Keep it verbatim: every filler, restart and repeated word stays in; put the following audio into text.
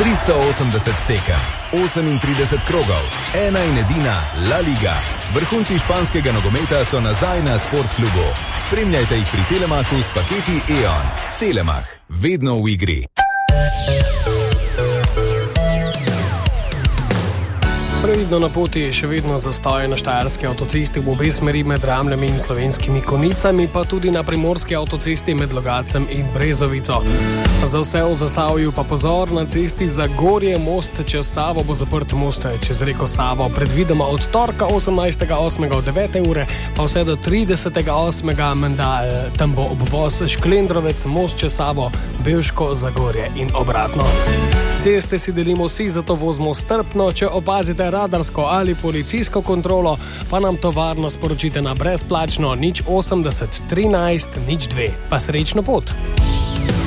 tristo osemdeset tekem, osemintrideset krogov, ena in edina La Liga. Vrhunci španskega nogometa so nazaj na Sportklubu. Spremljajte jih pri Telemachu s paketi E O N. Telemach, vedno v igri. Previdno na poti je še vedno zastoj na štajerski avtocesti v obe smeri med Ramljami in Slovenskimi Konjicami, pa tudi na primorski avtocesti med Logatcem in Brezovico. Za vse v Zasavju pa pozor, na cesti Zagorje most čez Savo bo zaprt most čez reko Savo. Predvidoma od torka osemnajstega osmega od devete ure pa vse do tridesetega osmega menda eh, tam bo obvoz Šklendrovec, most čez Savo, Bevško, Zagorje in obratno. Ceste si delimo vsi, zato vozimo strpno. Če opazite radarsko ali policijsko kontrolo, pa nam to varno sporočite na brezplačno nič osemdeset trinajst nič dve. Pa srečno pot!